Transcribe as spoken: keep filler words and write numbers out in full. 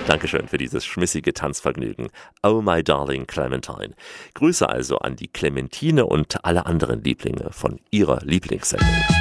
Dankeschön für dieses schmissige Tanzvergnügen. Oh my darling Clementine. Grüße also an die Clementine und alle anderen Lieblinge von ihrer Lieblingssendung.